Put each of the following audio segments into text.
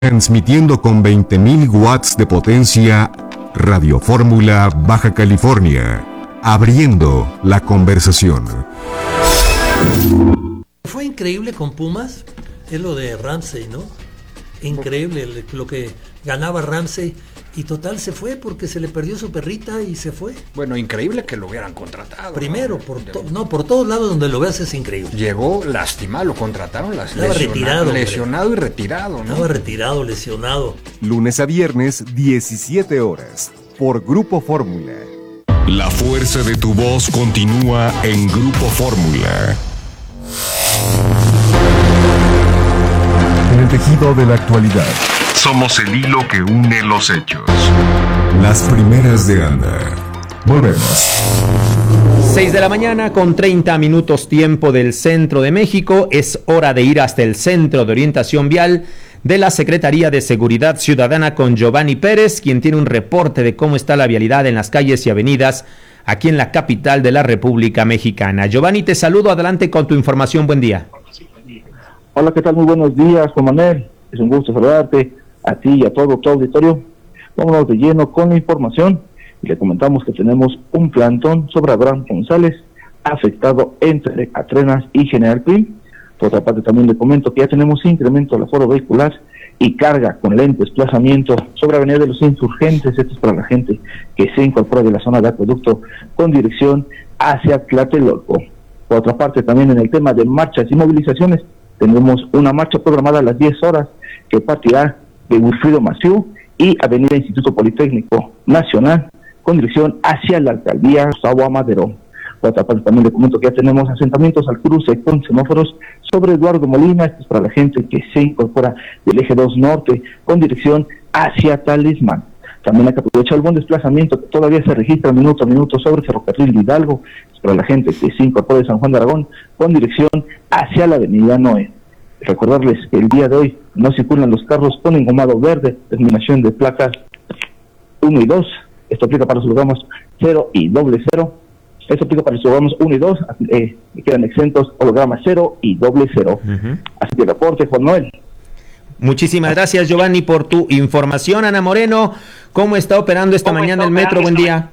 Transmitiendo con 20.000 watts de potencia, Radio Fórmula Baja California, abriendo la conversación. Fue increíble con Pumas, es lo de Ramsey, ¿no? Increíble lo que ganaba Ramsey. Y total se fue porque se le perdió su perrita y se fue. Bueno, increíble que lo hubieran contratado. Primero, por todos lados donde lo veas es increíble. Llegó lastimado, lo contrataron lesionado y retirado, ¿no? Estaba retirado, lesionado. Lunes a viernes, 17 horas, por Grupo Fórmula. La fuerza de tu voz continúa en Grupo Fórmula. En el tejido de la actualidad. Somos el hilo que une los hechos. Las primeras de Anda. Volvemos. 6 de la mañana con 30 minutos tiempo del centro de México. Es hora de ir hasta el Centro de Orientación Vial de la Secretaría de Seguridad Ciudadana con Giovanni Pérez, quien tiene un reporte de cómo está la vialidad en las calles y avenidas aquí en la capital de la República Mexicana. Giovanni, te saludo. Adelante con tu información. Buen día. Hola, ¿qué tal? Muy buenos días, Juan Manuel. Es un gusto saludarte a ti y a todo tu auditorio. Vámonos de lleno con la información y le comentamos que tenemos un plantón sobre Abraham González, afectado entre Arenas y General Prim. Por otra parte, también le comento que ya tenemos incremento del aforo vehicular y carga con lento desplazamiento sobre Avenida de los Insurgentes. Esto es para la gente que se incorpora de la zona de Acueducto con dirección hacia Tlatelolco. Por otra parte, también en el tema de marchas y movilizaciones, tenemos una marcha programada a las 10 horas que partirá de Wilfrido Maciú y Avenida Instituto Politécnico Nacional con dirección hacia la alcaldía Gustavo Amadero. Por otra parte, también le comento que ya tenemos asentamientos al cruce con semáforos sobre Eduardo Molina. Esto es para la gente que se incorpora del eje 2 norte con dirección hacia Talismán. También hay que aprovechar el buen desplazamiento que todavía se registra minuto a minuto sobre Ferrocarril de Hidalgo. Es para la gente que se incorpora de San Juan de Aragón con dirección hacia la avenida Noé. Recordarles que el día de hoy no circulan los carros con engomado verde, terminación de placas 1 y 2. Esto aplica para los hologramas 0 y 00. Esto aplica para los hologramas 1 y 2. Quedan exentos hologramas 0 y 00. Así que reporte, Juan Noel. Muchísimas gracias, Giovanni, por tu información. Ana Moreno, ¿cómo está operando esta mañana el metro? Buen día.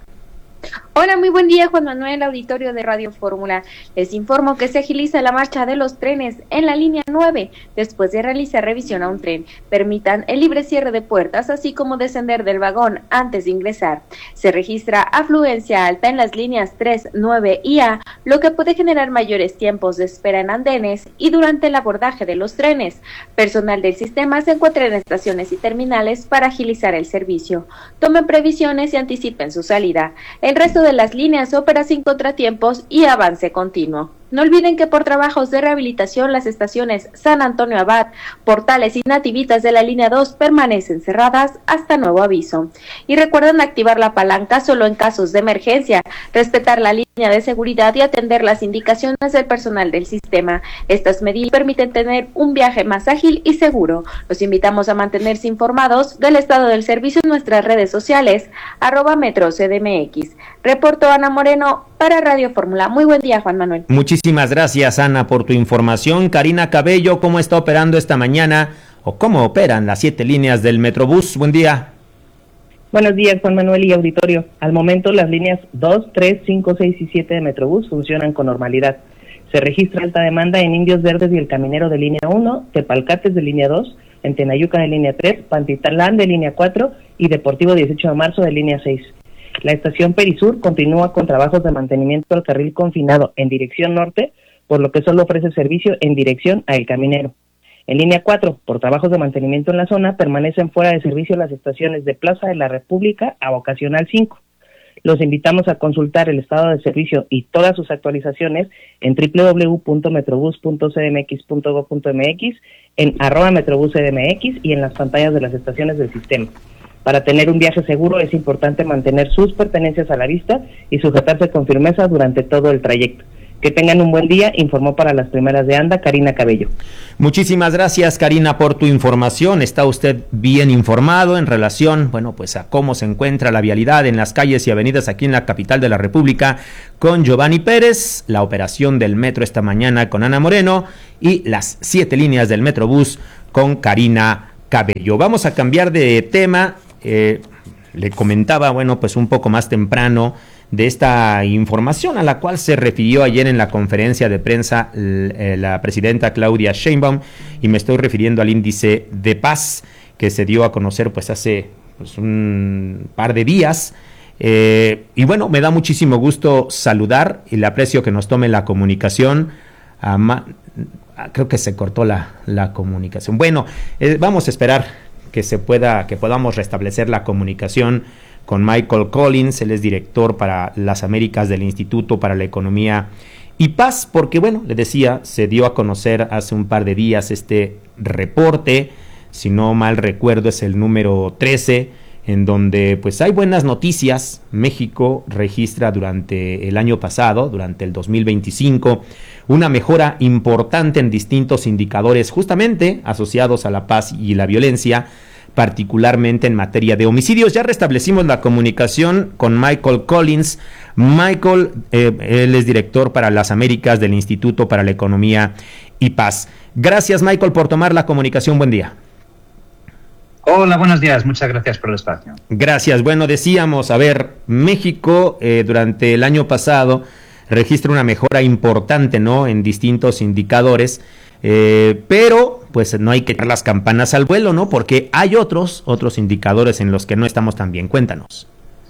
Hola, muy buen día, Juan Manuel, auditorio de Radio Fórmula. Les informo que se agiliza la marcha de los trenes en la línea 9 después de realizar revisión a un tren. Permitan el libre cierre de puertas, así como descender del vagón antes de ingresar. Se registra afluencia alta en las líneas 3, 9 y A, lo que puede generar mayores tiempos de espera en andenes y durante el abordaje de los trenes. Personal del sistema se encuentra en estaciones y terminales para agilizar el servicio. Tomen previsiones y anticipen su salida. El resto de las líneas opera sin contratiempos y avance continuo. No olviden que por trabajos de rehabilitación las estaciones San Antonio Abad, Portales y Nativitas de la línea 2 permanecen cerradas hasta nuevo aviso. Y recuerden activar la palanca solo en casos de emergencia, respetar la línea de seguridad y atender las indicaciones del personal del sistema. Estas medidas permiten tener un viaje más ágil y seguro. Los invitamos a mantenerse informados del estado del servicio en nuestras redes sociales, @MetroCDMX. Reportó Ana Moreno para Radio Fórmula. Muy buen día, Juan Manuel. Muchísimas gracias, Ana, por tu información. Karina Cabello, ¿cómo está operando esta mañana o cómo operan las 7 líneas del Metrobús? Buen día. Buenos días, Juan Manuel y auditorio. Al momento las líneas 2, 3, 5, 6 y 7 de Metrobús funcionan con normalidad. Se registra alta demanda en Indios Verdes y El Caminero de línea 1, Tepalcates de línea 2, en Tenayuca de línea 3, Pantitlán de línea 4 y Deportivo 18 de marzo de línea 6. La estación Perisur continúa con trabajos de mantenimiento al carril confinado en dirección norte, por lo que solo ofrece servicio en dirección a El Caminero. En línea 4, por trabajos de mantenimiento en la zona, permanecen fuera de servicio las estaciones de Plaza de la República a Vocacional 5. Los invitamos a consultar el estado de servicio y todas sus actualizaciones en www.metrobus.cdmx.gov.mx, en @metrobuscdmx y en las pantallas de las estaciones del sistema. Para tener un viaje seguro es importante mantener sus pertenencias a la vista y sujetarse con firmeza durante todo el trayecto. Que tengan un buen día, informó para las primeras de Anda Karina Cabello. Muchísimas gracias, Karina, por tu información. Está usted bien informado en relación, pues a cómo se encuentra la vialidad en las calles y avenidas aquí en la capital de la República con Giovanni Pérez, la operación del metro esta mañana con Ana Moreno y las 7 líneas del Metrobús con Karina cabello. Vamos a cambiar de tema. Le comentaba, bueno, pues un poco más temprano de esta información a la cual se refirió ayer en la conferencia de prensa la presidenta Claudia Sheinbaum, y me estoy refiriendo al índice de paz que se dio a conocer pues hace un par de días. Y bueno, me da muchísimo gusto saludar y le aprecio que nos tome la comunicación. Creo que se cortó la comunicación. Bueno, vamos a esperar que podamos restablecer la comunicación con Michael Collins. Él es director para las Américas del Instituto para la Economía y Paz, porque bueno, le decía, se dio a conocer hace un par de días este reporte, si no mal recuerdo es el número 13, en donde pues hay buenas noticias. México registra durante el año pasado, durante el 2025, una mejora importante en distintos indicadores justamente asociados a la paz y la violencia, particularmente en materia de homicidios. Ya restablecimos la comunicación con Michael Collins. Michael, él es director para las Américas del Instituto para la Economía y Paz. Gracias, Michael, por tomar la comunicación. Buen día. Hola, buenos días. Muchas gracias por el espacio. Gracias. Bueno, decíamos, México durante el año pasado registra una mejora importante, ¿no?, en distintos indicadores, pero pues no hay que echar las campanas al vuelo, ¿no?, porque hay otros indicadores en los que no estamos tan bien. Cuéntanos.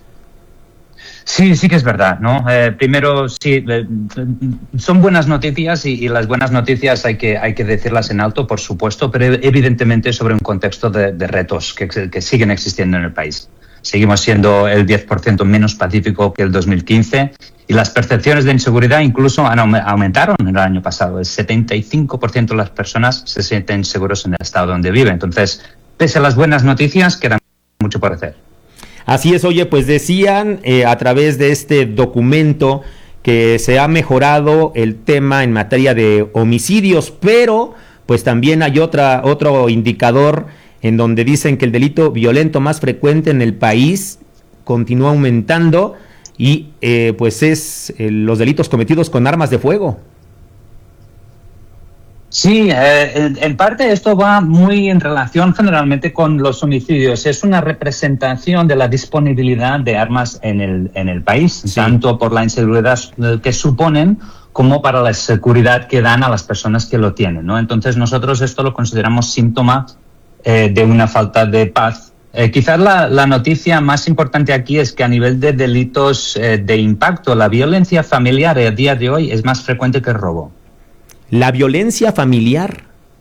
Sí que es verdad, ¿no? Primero, sí, son buenas noticias y las buenas noticias hay que decirlas en alto, por supuesto, pero evidentemente sobre un contexto de retos que siguen existiendo en el país. Seguimos siendo el 10% menos pacífico que el 2015 y las percepciones de inseguridad incluso aumentaron el año pasado. El 75% de las personas se sienten seguros en el estado donde viven. Entonces, pese a las buenas noticias, queda mucho por hacer. Así es. Oye, pues decían a través de este documento que se ha mejorado el tema en materia de homicidios, pero pues también hay otro indicador en donde dicen que el delito violento más frecuente en el país continúa aumentando y pues es los delitos cometidos con armas de fuego. Sí, en parte esto va muy en relación generalmente con los homicidios. Es una representación de la disponibilidad de armas en el país, sí, tanto por la inseguridad que suponen como para la seguridad que dan a las personas que lo tienen, ¿no? Entonces nosotros esto lo consideramos síntoma de una falta de paz. Quizás la noticia más importante aquí es que a nivel de delitos de impacto, la violencia familiar a día de hoy es más frecuente que el robo. ¿La violencia familiar?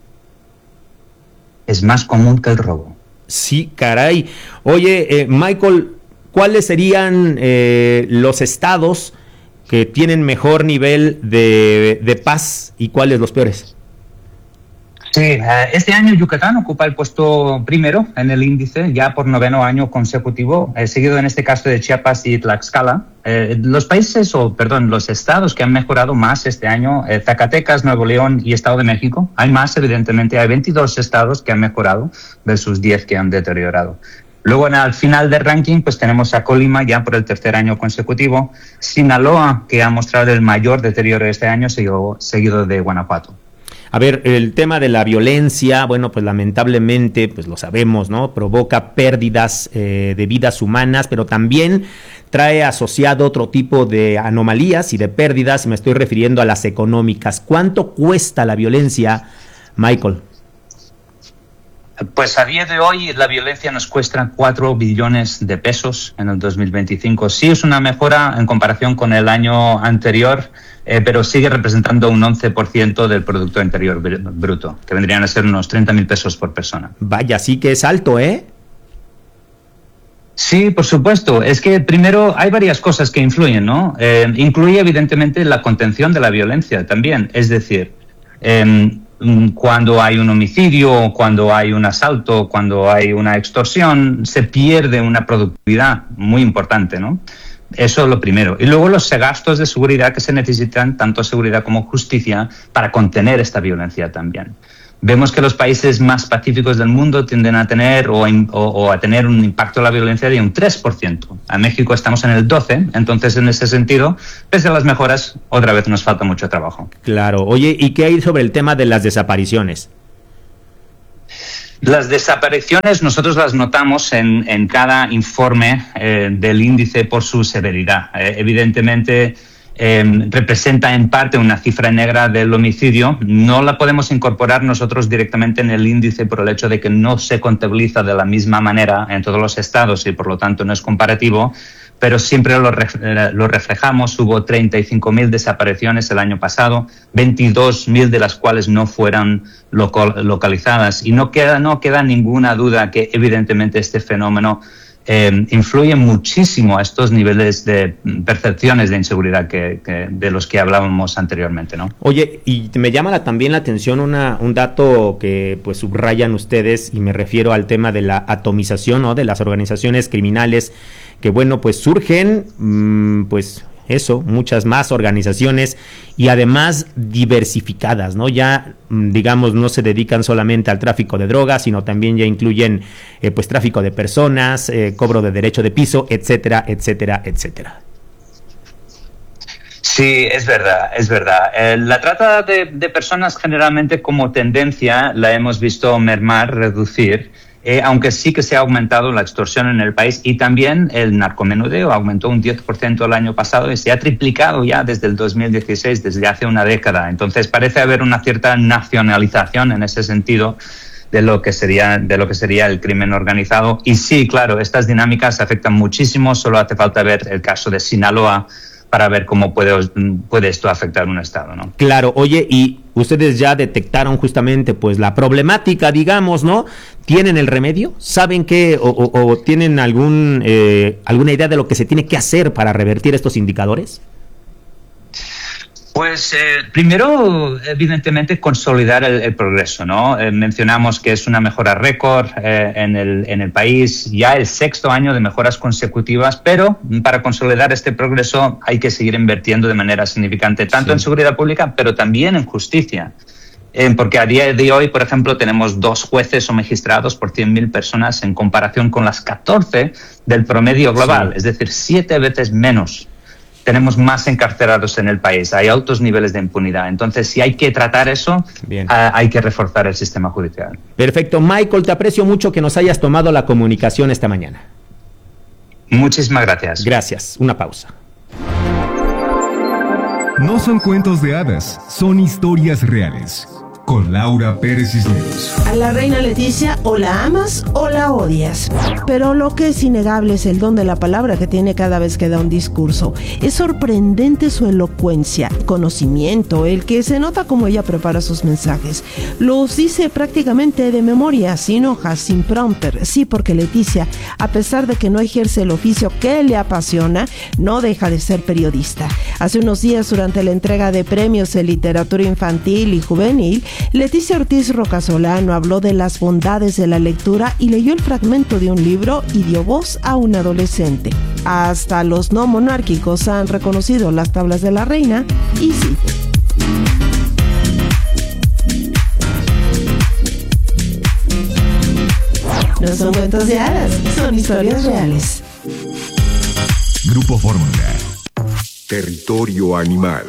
Es más común que el robo. Sí, caray. Oye, Michael, ¿cuáles serían los estados que tienen mejor nivel de paz y cuáles los peores? Sí, este año Yucatán ocupa el puesto primero en el índice, ya por 9º año consecutivo, seguido en este caso de Chiapas y Tlaxcala. Los estados que han mejorado más este año, Zacatecas, Nuevo León y Estado de México. Hay más, evidentemente, hay 22 estados que han mejorado versus 10 que han deteriorado. Luego, al final del ranking, pues tenemos a Colima ya por el 3er año consecutivo, Sinaloa, que ha mostrado el mayor deterioro este año, seguido de Guanajuato. A ver, el tema de la violencia, bueno, pues lamentablemente, pues lo sabemos, ¿no?, provoca pérdidas de vidas humanas, pero también trae asociado otro tipo de anomalías y de pérdidas. Me estoy refiriendo a las económicas. ¿Cuánto cuesta la violencia, Michael? Pues a día de hoy la violencia nos cuesta 4 billones de pesos en el 2025. Sí es una mejora en comparación con el año anterior, pero sigue representando un 11% del Producto Interior Bruto, que vendrían a ser unos 30.000 pesos por persona. Vaya, sí que es alto, ¿eh? Sí, por supuesto. Es que primero hay varias cosas que influyen, ¿no? Incluye evidentemente la contención de la violencia también. Es decir, cuando hay un homicidio, cuando hay un asalto, cuando hay una extorsión, se pierde una productividad muy importante, ¿no? Eso es lo primero. Y luego los gastos de seguridad que se necesitan, tanto seguridad como justicia, para contener esta violencia también. Vemos que los países más pacíficos del mundo tienden a tener o a tener un impacto de la violencia de un 3%. A México estamos en el 12%, entonces en ese sentido, pese a las mejoras, otra vez nos falta mucho trabajo. Claro. Oye, ¿y qué hay sobre el tema de las desapariciones? Las desapariciones nosotros las notamos en cada informe del índice por su severidad. Evidentemente representa en parte una cifra negra del homicidio. No la podemos incorporar nosotros directamente en el índice por el hecho de que no se contabiliza de la misma manera en todos los estados y por lo tanto no es comparativo, pero siempre lo reflejamos. Hubo 35.000 desapariciones el año pasado, 22.000 de las cuales no fueran localizadas. Y no queda ninguna duda que evidentemente este fenómeno influye muchísimo a estos niveles de percepciones de inseguridad de los que hablábamos anteriormente, ¿no? Oye, y me llama también la atención un dato que pues subrayan ustedes, y me refiero al tema de la atomización, ¿no?, de las organizaciones criminales, que bueno, pues surgen, muchas más organizaciones y además diversificadas, ¿no? Ya, digamos, no se dedican solamente al tráfico de drogas, sino también ya incluyen, tráfico de personas, cobro de derecho de piso, etcétera, etcétera, etcétera. Sí, es verdad. La trata de personas generalmente como tendencia la hemos visto mermar, reducir, aunque sí que se ha aumentado la extorsión en el país, y también el narcomenudeo aumentó un 10% el año pasado y se ha triplicado ya desde el 2016, desde hace una década. Entonces parece haber una cierta nacionalización en ese sentido de lo que sería el crimen organizado. Y sí, claro, estas dinámicas afectan muchísimo. Solo hace falta ver el caso de Sinaloa para ver cómo puede esto afectar un estado, ¿no? Claro. Oye, y ustedes ya detectaron justamente pues la problemática, digamos, ¿no? ¿Tienen el remedio? ¿Saben qué o tienen alguna idea de lo que se tiene que hacer para revertir estos indicadores? Pues primero, evidentemente, consolidar el progreso, ¿no? Mencionamos que es una mejora récord en el país, ya el 6º año de mejoras consecutivas, pero para consolidar este progreso hay que seguir invirtiendo de manera significante, tanto en seguridad pública, pero también en justicia. Porque a día de hoy, por ejemplo, tenemos 2 jueces o magistrados por 100.000 personas en comparación con las 14 del promedio global, es decir, 7 veces menos. Tenemos más encarcelados en el país, hay altos niveles de impunidad. Entonces, si hay que tratar eso, hay que reforzar el sistema judicial. Perfecto. Michael, te aprecio mucho que nos hayas tomado la comunicación esta mañana. Muchísimas gracias. Gracias. Una pausa. No son cuentos de hadas, son historias reales. Con Laura Pérez Cisneros. A la reina Leticia o la amas o la odias. Pero lo que es innegable es el don de la palabra que tiene cada vez que da un discurso. Es sorprendente su elocuencia, conocimiento, el que se nota como ella prepara sus mensajes. Los dice prácticamente de memoria, sin hojas, sin prompter. Sí, porque Leticia, a pesar de que no ejerce el oficio que le apasiona, no deja de ser periodista. Hace unos días, durante la entrega de premios en literatura infantil y juvenil, Leticia Ortiz Rocasolano habló de las bondades de la lectura y leyó el fragmento de un libro y dio voz a un adolescente. Hasta los no monárquicos han reconocido las tablas de la reina, y sí. No son cuentos de hadas, son historias reales. Grupo Fórmula. Territorio Animal.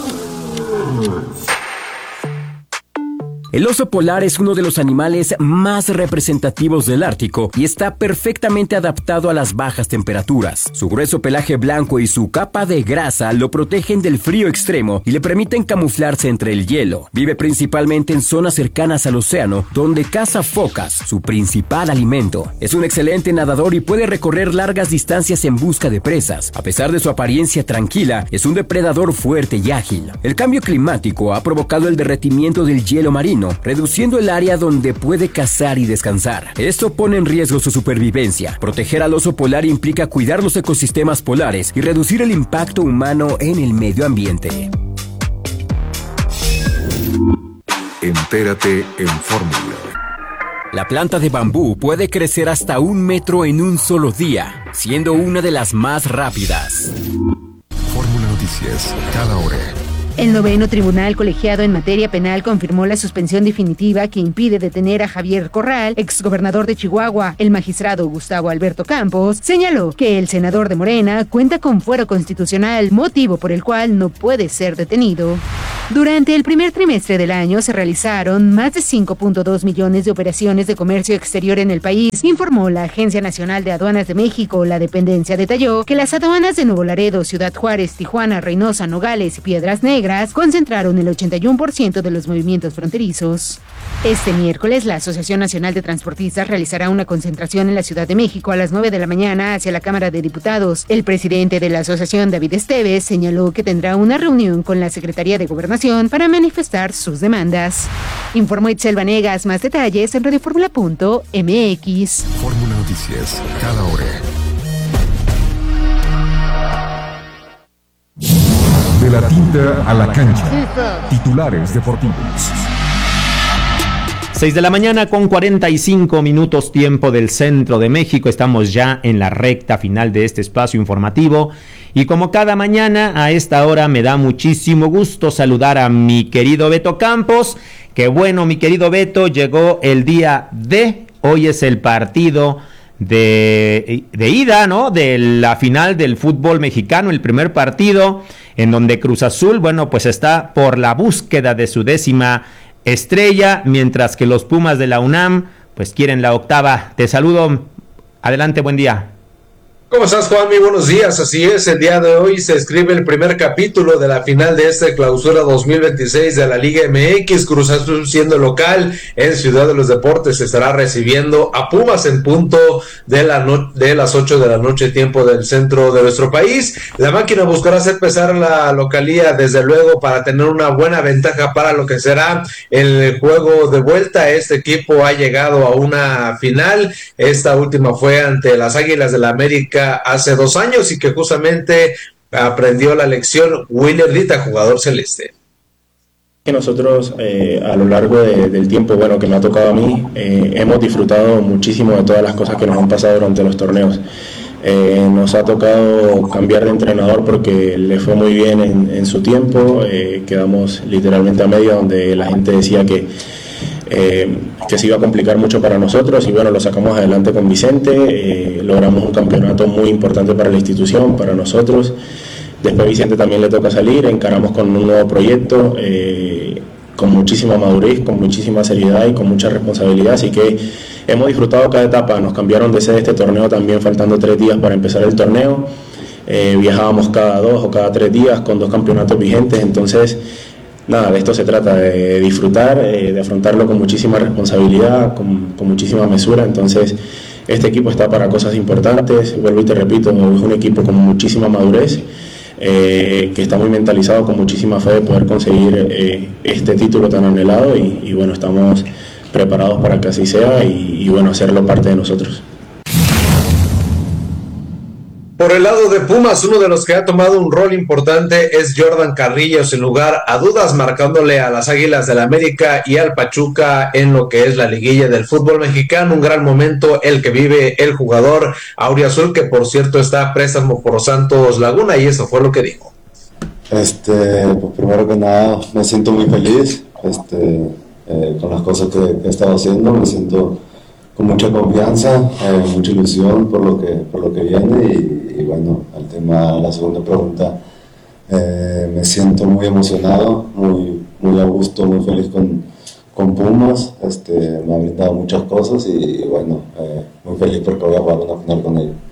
El oso polar es uno de los animales más representativos del Ártico y está perfectamente adaptado a las bajas temperaturas. Su grueso pelaje blanco y su capa de grasa lo protegen del frío extremo y le permiten camuflarse entre el hielo. Vive principalmente en zonas cercanas al océano, donde caza focas, su principal alimento. Es un excelente nadador y puede recorrer largas distancias en busca de presas. A pesar de su apariencia tranquila, es un depredador fuerte y ágil. El cambio climático ha provocado el derretimiento del hielo marino, reduciendo el área donde puede cazar y descansar. Esto pone en riesgo su supervivencia. Proteger al oso polar implica cuidar los ecosistemas polares y reducir el impacto humano en el medio ambiente. Entérate en Fórmula. La planta de bambú puede crecer hasta 1 metro en un solo día, siendo una de las más rápidas. Fórmula Noticias, cada hora. El 9º Tribunal Colegiado en materia penal confirmó la suspensión definitiva que impide detener a Javier Corral, exgobernador de Chihuahua. El magistrado Gustavo Alberto Campos señaló que el senador de Morena cuenta con fuero constitucional, motivo por el cual no puede ser detenido. Durante el primer trimestre del año se realizaron más de 5.2 millones de operaciones de comercio exterior en el país, informó la Agencia Nacional de Aduanas de México. La dependencia detalló que las aduanas de Nuevo Laredo, Ciudad Juárez, Tijuana, Reynosa, Nogales y Piedras Negras concentraron el 81% de los movimientos fronterizos. Este miércoles, la Asociación Nacional de Transportistas realizará una concentración en la Ciudad de México a las 9 de la mañana hacia la Cámara de Diputados. El presidente de la asociación, David Esteves, señaló que tendrá una reunión con la Secretaría de Gobernación para manifestar sus demandas. Informó Itzel Vanegas. Más detalles en radioformula.mx. Fórmula Noticias, cada hora. De la tinta a la cancha. Titulares deportivos. 6 de la mañana con 45 minutos tiempo del centro de México. Estamos ya en la recta final de este espacio informativo. Y como cada mañana a esta hora me da muchísimo gusto saludar a mi querido Beto Campos. Que bueno, mi querido Beto, llegó el día D. Hoy es el partido de ida, ¿no? De la final del fútbol mexicano, el primer partido en donde Cruz Azul, bueno, pues está por la búsqueda de su 10ª estrella, mientras que los Pumas de la UNAM, pues quieren la 8ª. Te saludo. Adelante, buen día. ¿Cómo estás, Juan? Muy buenos días. Así es, el día de hoy se escribe el primer capítulo de la final de esta clausura 2026 de la Liga MX. Cruz Azul, siendo local en Ciudad de los Deportes, estará recibiendo a Pumas en punto de las 8 de la noche, tiempo del centro de nuestro país. La máquina buscará hacer pesar la localía, desde luego, para tener una buena ventaja para lo que será el juego de vuelta. Este equipo ha llegado a una final. Esta última fue ante las Águilas del América hace 2 años, y que justamente aprendió la lección William Dita, jugador celeste. Que nosotros a lo largo del tiempo, bueno, que me ha tocado a mí, hemos disfrutado muchísimo de todas las cosas que nos han pasado durante los torneos. Nos ha tocado cambiar de entrenador porque le fue muy bien en su tiempo. Quedamos literalmente a media, donde la gente decía que se iba a complicar mucho para nosotros, y bueno, lo sacamos adelante con Vicente. Logramos un campeonato muy importante para la institución, para nosotros. Después Vicente también le toca salir, encaramos con un nuevo proyecto, con muchísima madurez, con muchísima seriedad y con mucha responsabilidad, así que hemos disfrutado cada etapa. Nos cambiaron de sede este torneo también faltando 3 días para empezar el torneo. Viajábamos cada 2 o cada 3 días con 2 campeonatos vigentes. Entonces nada, de esto se trata, de disfrutar, de afrontarlo con muchísima responsabilidad, con muchísima mesura. Entonces este equipo está para cosas importantes. Vuelvo y te repito, es un equipo con muchísima madurez, que está muy mentalizado, con muchísima fe de poder conseguir este título tan anhelado, y bueno, estamos preparados para que así sea, y bueno, hacerlo parte de nosotros. Por el lado de Pumas, uno de los que ha tomado un rol importante es Jordan Carrillo, sin lugar a dudas, marcándole a las Águilas del América y al Pachuca en lo que es la liguilla del fútbol mexicano. Un gran momento el que vive el jugador auriazul, que por cierto está a préstamo por Santos Laguna, y eso fue lo que dijo. Pues primero que nada me siento muy feliz con las cosas que he estado haciendo. Me siento con mucha confianza, mucha ilusión por lo que viene, y bueno, al tema de la segunda pregunta, me siento muy emocionado, muy a gusto, muy feliz con Pumas. Me ha brindado muchas cosas, y bueno, muy feliz porque voy a jugar una final con ellos.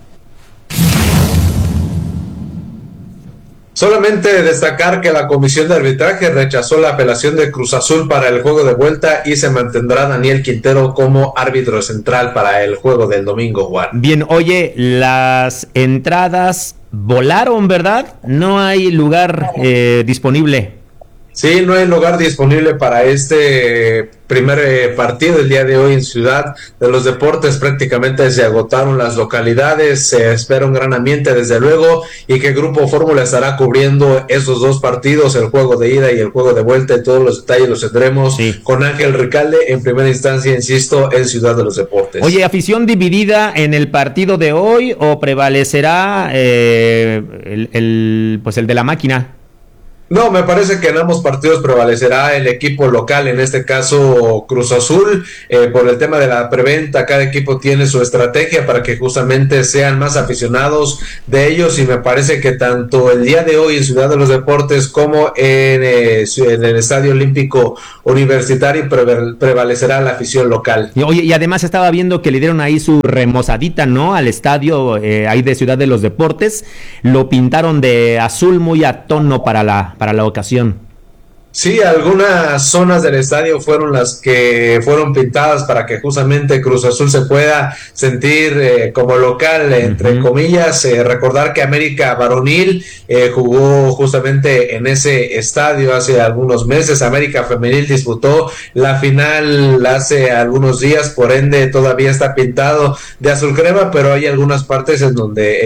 Solamente destacar que la comisión de arbitraje rechazó la apelación de Cruz Azul para el juego de vuelta, y se mantendrá Daniel Quintero como árbitro central para el juego del domingo, Juan. Bien, oye, las entradas volaron, ¿verdad? No hay lugar disponible. Sí, no hay lugar disponible para este primer partido el día de hoy en Ciudad de los Deportes. Prácticamente se agotaron las localidades. Se espera un gran ambiente, desde luego, y que Grupo Fórmula estará cubriendo esos 2 partidos, el juego de ida y el juego de vuelta, y todos los detalles los tendremos con Ángel Ricalde en primera instancia, insisto, en Ciudad de los Deportes. Oye, ¿afición dividida en el partido de hoy o prevalecerá el de la máquina? No, me parece que en ambos partidos prevalecerá el equipo local, en este caso Cruz Azul, por el tema de la preventa. Cada equipo tiene su estrategia para que justamente sean más aficionados de ellos, y me parece que tanto el día de hoy en Ciudad de los Deportes como en el Estadio Olímpico Universitario prevalecerá la afición local. Y además estaba viendo que le dieron ahí su remozadita, ¿no? Al estadio ahí de Ciudad de los Deportes, lo pintaron de azul muy a tono para la ocasión. Sí, algunas zonas del estadio fueron las que fueron pintadas para que justamente Cruz Azul se pueda sentir como local, entre comillas. Recordar que América Varonil jugó justamente en ese estadio hace algunos meses. América Femenil disputó la final hace algunos días, por ende todavía está pintado de azul crema, pero hay algunas partes en donde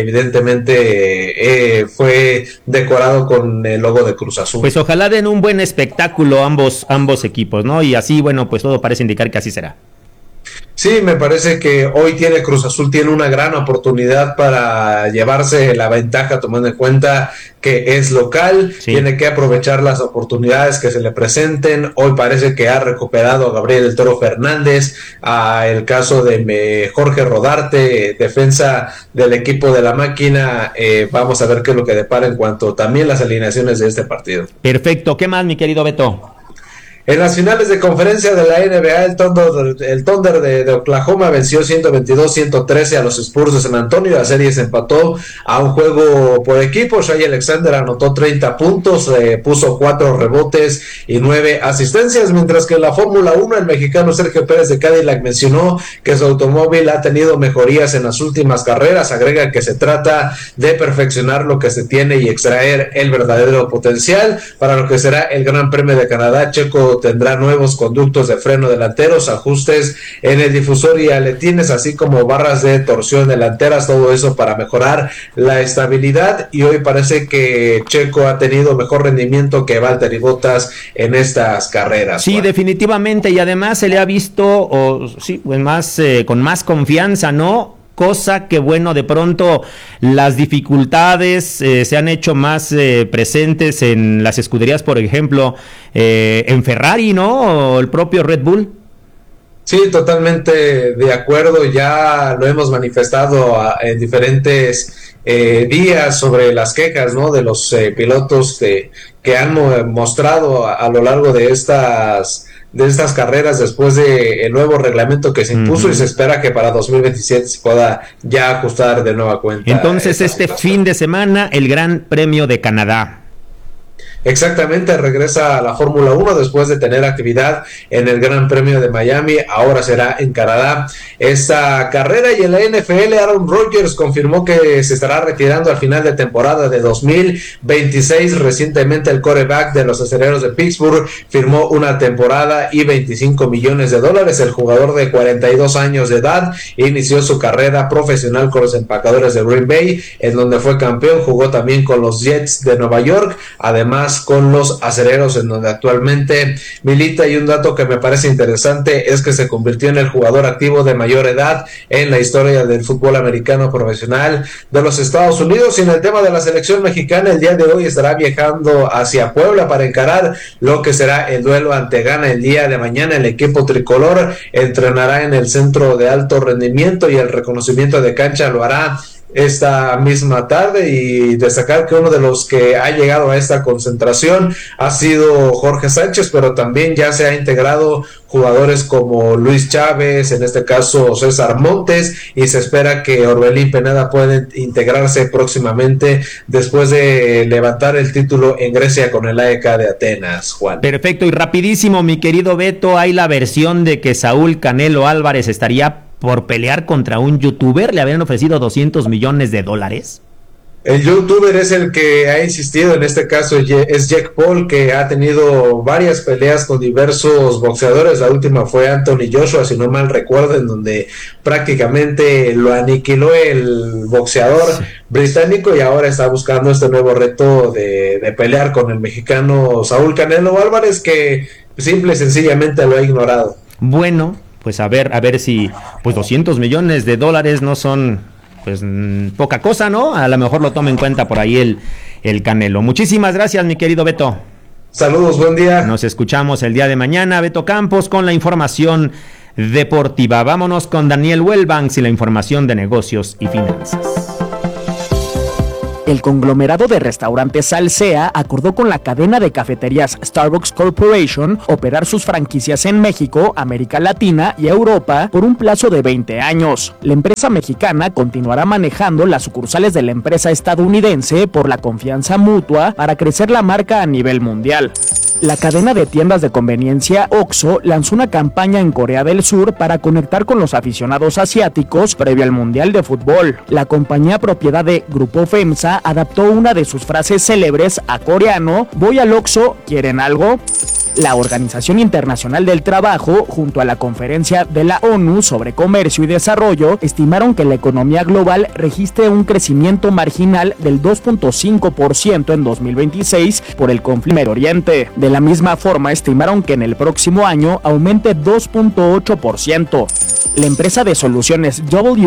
evidentemente fue decorado con el logo de Cruz Azul. Pues ojalá den un buen espectáculo ambos equipos, ¿no? Y así, bueno, pues todo parece indicar que así será. Sí, me parece que hoy Cruz Azul tiene una gran oportunidad para llevarse la ventaja, tomando en cuenta que es local. Sí. Tiene que aprovechar las oportunidades que se le presenten. Hoy parece que ha recuperado a Gabriel El Toro Fernández, a el caso de Jorge Rodarte, defensa del equipo de la máquina. Vamos a ver qué es lo que depara en cuanto también las alineaciones de este partido. Perfecto. ¿Qué más, mi querido Beto? En las finales de conferencia de la NBA, el Thunder de Oklahoma venció 122-113 a los Spurs de San Antonio. La serie se empató a un juego por equipo. Shai Alexander anotó 30 puntos, puso 4 rebotes y 9 asistencias, mientras que en la Fórmula 1 el mexicano Sergio Pérez de Cadillac mencionó que su automóvil ha tenido mejorías en las últimas carreras. Agrega que se trata de perfeccionar lo que se tiene y extraer el verdadero potencial para lo que será el Gran Premio de Canadá. Checo tendrá nuevos conductos de freno delanteros, ajustes en el difusor y aletines, así como barras de torsión delanteras, todo eso para mejorar la estabilidad. Y hoy parece que Checo ha tenido mejor rendimiento que Valtteri Bottas en estas carreras. Sí, Juan. Definitivamente, y además se le ha visto con más confianza, ¿no? Cosa que, bueno, de pronto las dificultades se han hecho más presentes en las escuderías, por ejemplo, en Ferrari, ¿no? O el propio Red Bull. Sí, totalmente de acuerdo. Ya lo hemos manifestado en diferentes días sobre las quejas, ¿no? De los pilotos que han mostrado a lo largo de estas carreras después del nuevo reglamento que se impuso, y se espera que para 2027 se pueda ya ajustar de nueva cuenta. Entonces fin de semana el Gran Premio de Canadá. Exactamente, regresa a la Fórmula 1 después de tener actividad en el Gran Premio de Miami. Ahora será en Canadá esta carrera. Y en la NFL, Aaron Rodgers confirmó que se estará retirando al final de temporada de 2026. Recientemente el quarterback de los Acereros de Pittsburgh firmó una temporada y $25 millones. El jugador de 42 años de edad inició su carrera profesional con los Empacadores de Green Bay, en donde fue campeón. Jugó también con los Jets de Nueva York, además con los Acereros, en donde actualmente milita. Y un dato que me parece interesante es que se convirtió en el jugador activo de mayor edad en la historia del fútbol americano profesional de los Estados Unidos. Y en el tema de la selección mexicana, el día de hoy estará viajando hacia Puebla para encarar lo que será el duelo ante Ghana el día de mañana. El equipo tricolor entrenará en el centro de alto rendimiento y el reconocimiento de cancha lo hará esta misma tarde. Y destacar que uno de los que ha llegado a esta concentración ha sido Jorge Sánchez, pero también ya se ha integrado jugadores como Luis Chávez, en este caso César Montes, y se espera que Orbelín Pineda pueda integrarse próximamente después de levantar el título en Grecia con el AEK de Atenas. Juan. Perfecto, y rapidísimo, mi querido Beto, hay la versión de que Saúl Canelo Álvarez estaría por pelear contra un youtuber. Le habían ofrecido $200 millones. El youtuber es el que ha insistido, en este caso es Jake Paul, que ha tenido varias peleas con diversos boxeadores. La última fue Anthony Joshua, si no mal recuerdo, en donde prácticamente lo aniquiló el boxeador británico, y ahora está buscando este nuevo reto de pelear con el mexicano Saúl Canelo Álvarez, que simple y sencillamente lo ha ignorado. Bueno, pues a ver si pues $200 millones no son pues poca cosa, ¿no? A lo mejor lo tome en cuenta por ahí el Canelo. Muchísimas gracias, mi querido Beto. Saludos, buen día. Nos escuchamos el día de mañana. Beto Campos con la información deportiva. Vámonos con Daniel Wellbanks y la información de negocios y finanzas. El conglomerado de restaurantes Alsea acordó con la cadena de cafeterías Starbucks Corporation operar sus franquicias en México, América Latina y Europa por un plazo de 20 años. La empresa mexicana continuará manejando las sucursales de la empresa estadounidense por la confianza mutua para crecer la marca a nivel mundial. La cadena de tiendas de conveniencia OXXO lanzó una campaña en Corea del Sur para conectar con los aficionados asiáticos previo al Mundial de Fútbol. La compañía propiedad de Grupo FEMSA adaptó una de sus frases célebres a coreano: "Voy al OXXO, ¿quieren algo?". La Organización Internacional del Trabajo, junto a la Conferencia de la ONU sobre Comercio y Desarrollo, estimaron que la economía global registre un crecimiento marginal del 2.5% en 2026 por el conflicto en Medio Oriente. De la misma forma, estimaron que en el próximo año aumente 2.8%. La empresa de soluciones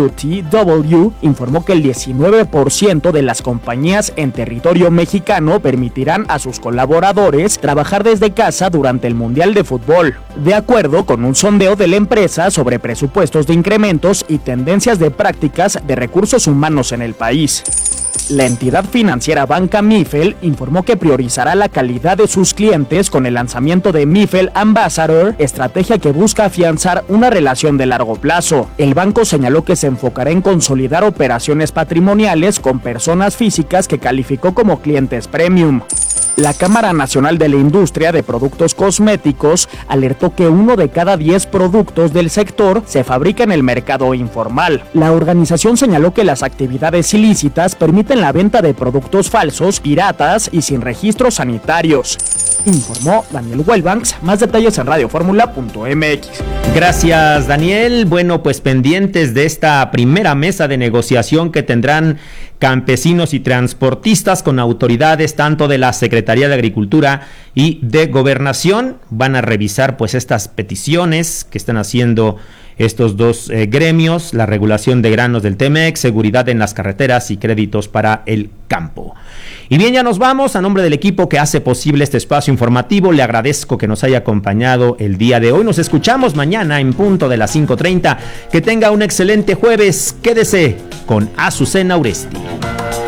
WTW informó que el 19% de las compañías en territorio mexicano permitirán a sus colaboradores trabajar desde casa durante el Mundial de Fútbol, de acuerdo con un sondeo de la empresa sobre presupuestos de incrementos y tendencias de prácticas de recursos humanos en el país. La entidad financiera Banca Mifel informó que priorizará la calidad de sus clientes con el lanzamiento de Mifel Ambassador, estrategia que busca afianzar una relación de largo plazo. El banco señaló que se enfocará en consolidar operaciones patrimoniales con personas físicas que calificó como clientes premium. La Cámara Nacional de la Industria de Productos Cosméticos alertó que 1 de cada 10 productos del sector se fabrica en el mercado informal. La organización señaló que las actividades ilícitas permiten la venta de productos falsos, piratas y sin registros sanitarios. Informó Daniel Wellbanks. Más detalles en radioformula.mx. Gracias, Daniel. Bueno, pues pendientes de esta primera mesa de negociación que tendrán campesinos y transportistas con autoridades tanto de la Secretaría de Agricultura y de Gobernación. Van a revisar pues estas peticiones que están haciendo estos dos gremios: la regulación de granos del TEMEX, seguridad en las carreteras y créditos para el campo. Y bien, ya nos vamos. A nombre del equipo que hace posible este espacio informativo, le agradezco que nos haya acompañado el día de hoy. Nos escuchamos mañana en punto de las 5:30. Que tenga un excelente jueves. Quédese con Azucena Uresti.